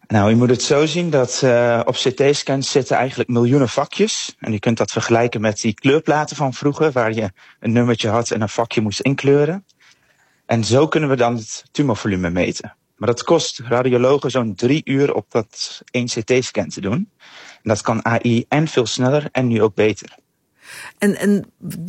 Nou, je moet het zo zien dat op CT-scans zitten eigenlijk miljoenen vakjes. En je kunt dat vergelijken met die kleurplaten van vroeger, waar je een nummertje had en een vakje moest inkleuren. En zo kunnen we dan het tumorvolume meten. Maar dat kost radiologen zo'n 3 uur op dat 1 CT-scan te doen. En dat kan AI en veel sneller en nu ook beter. En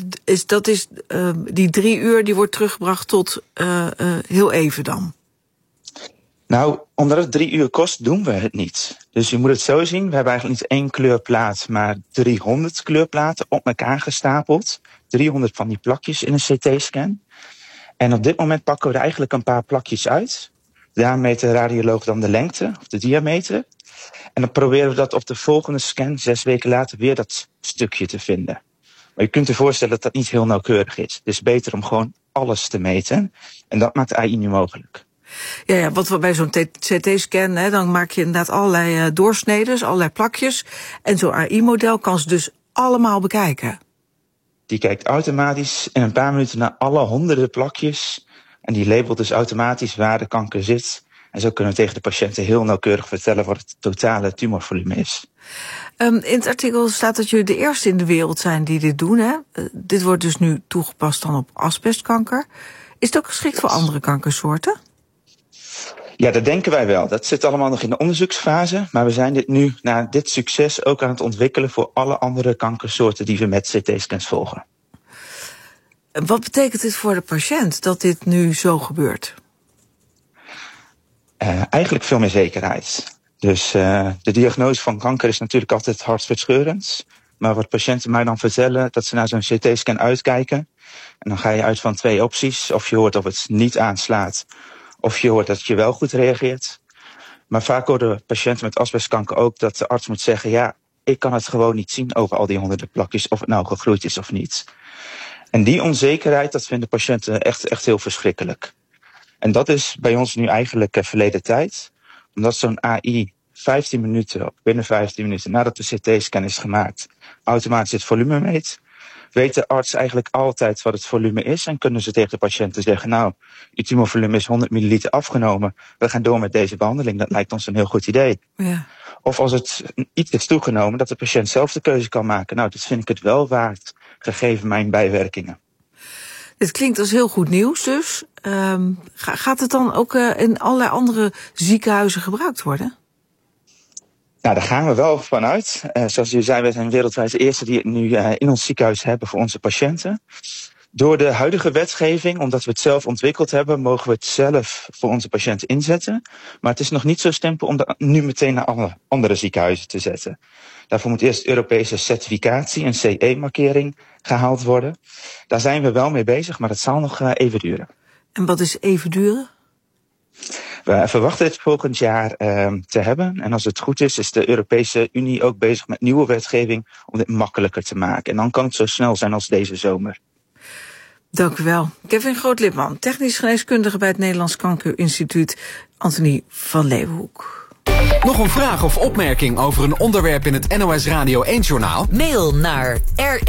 die 3 uur die wordt teruggebracht tot heel even dan? Nou, omdat het 3 uur kost, doen we het niet. Dus je moet het zo zien, we hebben eigenlijk niet 1 kleurplaat, maar 300 kleurplaten op elkaar gestapeld. 300 van die plakjes in een CT-scan. En op dit moment pakken we er eigenlijk een paar plakjes uit. Daar meet de radioloog dan de lengte, of de diameter. En dan proberen we dat op de volgende scan, 6 weken later, weer dat stukje te vinden. Maar je kunt je voorstellen dat dat niet heel nauwkeurig is. Het is beter om gewoon alles te meten. En dat maakt AI nu mogelijk. Ja, wat bij zo'n CT-scan, dan maak je inderdaad allerlei doorsneden, allerlei plakjes. En zo'n AI-model kan ze dus allemaal bekijken. Die kijkt automatisch in een paar minuten naar alle honderden plakjes. En die labelt dus automatisch waar de kanker zit. En zo kunnen we tegen de patiënten heel nauwkeurig vertellen wat het totale tumorvolume is. In het artikel staat dat jullie de eerste in de wereld zijn die dit doen. Hè? Dit wordt dus nu toegepast dan op asbestkanker. Is het ook geschikt voor andere kankersoorten? Ja, dat denken wij wel. Dat zit allemaal nog in de onderzoeksfase. Maar we zijn dit nu, na dit succes, ook aan het ontwikkelen voor alle andere kankersoorten die we met CT-scans volgen. Wat betekent dit voor de patiënt, dat dit nu zo gebeurt? Eigenlijk veel meer zekerheid. Dus de diagnose van kanker is natuurlijk altijd hartverscheurend. Maar wat patiënten mij dan vertellen, dat ze naar zo'n CT-scan uitkijken. En dan ga je uit van 2 opties. Of je hoort of het niet aanslaat, of je hoort dat je wel goed reageert. Maar vaak horen patiënten met asbestkanker ook dat de arts moet zeggen, ja, ik kan het gewoon niet zien over al die honderden plakjes of het nou gegroeid is of niet. En die onzekerheid, dat vinden patiënten echt heel verschrikkelijk. En dat is bij ons nu eigenlijk verleden tijd. Omdat zo'n AI binnen 15 minuten nadat de CT-scan is gemaakt, automatisch het volume meet, weet de arts eigenlijk altijd wat het volume is en kunnen ze tegen de patiënten zeggen, nou, je tumorvolume is 100 milliliter afgenomen, we gaan door met deze behandeling, dat lijkt ons een heel goed idee. Ja. Of als het iets is toegenomen, dat de patiënt zelf de keuze kan maken, nou, dit vind ik het wel waard, gegeven mijn bijwerkingen. Dit klinkt als heel goed nieuws dus. Gaat het dan ook in allerlei andere ziekenhuizen gebruikt worden? Nou, daar gaan we wel vanuit. Zoals u zei, wij zijn wereldwijd de eerste die het nu in ons ziekenhuis hebben voor onze patiënten. Door de huidige wetgeving, omdat we het zelf ontwikkeld hebben, mogen we het zelf voor onze patiënten inzetten. Maar het is nog niet zo simpel om dat nu meteen naar alle andere ziekenhuizen te zetten. Daarvoor moet eerst Europese certificatie, een CE-markering, gehaald worden. Daar zijn we wel mee bezig, maar dat zal nog even duren. En wat is even duren? We verwachten het volgend jaar te hebben. En als het goed is, is de Europese Unie ook bezig met nieuwe wetgeving om dit makkelijker te maken. En dan kan het zo snel zijn als deze zomer. Dank u wel. Kevin Groot-Lipman, technisch geneeskundige bij het Nederlands Kankerinstituut, Antonie van Leeuwenhoek. Nog een vraag of opmerking over een onderwerp in het NOS Radio 1-journaal? Mail naar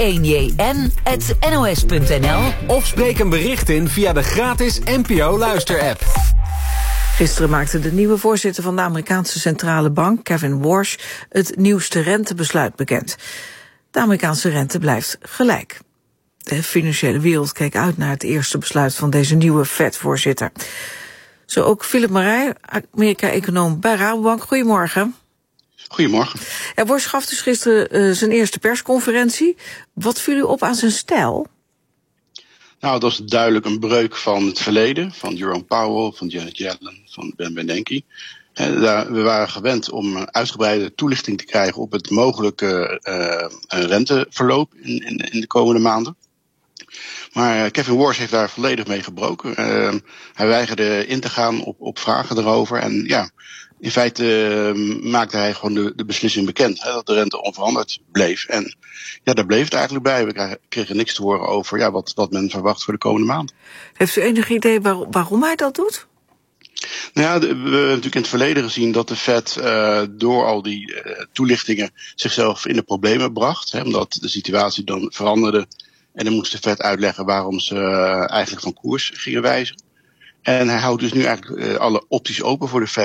r1jn@nos.nl Of spreek een bericht in via de gratis NPO Luister-app. Gisteren maakte de nieuwe voorzitter van de Amerikaanse Centrale Bank, Kevin Warsh, het nieuwste rentebesluit bekend. De Amerikaanse rente blijft gelijk. De financiële wereld keek uit naar het eerste besluit van deze nieuwe Fed-voorzitter. Zo ook Philip Marij, Amerika-econoom bij Rabobank. Goedemorgen. Goedemorgen. Warsh gaf dus gisteren zijn eerste persconferentie. Wat viel u op aan zijn stijl? Nou, dat is duidelijk een breuk van het verleden, van Jerome Powell, van Janet Yellen, van Ben Bernanke. We waren gewend om uitgebreide toelichting te krijgen op het mogelijke renteverloop in de komende maanden. Maar Kevin Warsh heeft daar volledig mee gebroken. Hij weigerde in te gaan op vragen erover. En ja, in feite maakte hij gewoon de beslissing bekend, dat de rente onveranderd bleef. En ja, daar bleef het eigenlijk bij. We kregen niks te horen over wat men verwacht voor de komende maand. Heeft u enig idee waarom hij dat doet? Nou ja, we hebben natuurlijk in het verleden gezien dat de Fed door al die toelichtingen zichzelf in de problemen bracht. Omdat de situatie dan veranderde. En dan moest de Fed uitleggen waarom ze eigenlijk van koers gingen wijzigen. En hij houdt dus nu eigenlijk alle opties open voor de Fed.